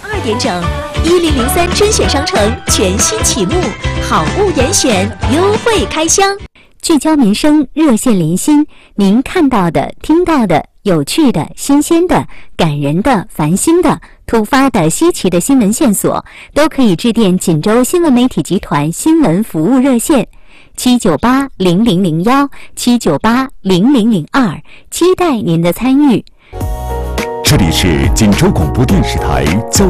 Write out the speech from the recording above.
2点整，1003甄选商城全新启幕，好物严选，优惠开箱。 聚焦民生，热线连心，您看到的、听到的、有趣的、新鲜的、感人的、烦心的、突发的、稀奇的新闻线索，都可以致电锦州新闻媒体集团新闻服务热线7980001 7980002，期待您的参与。 这里是锦州广播电视台交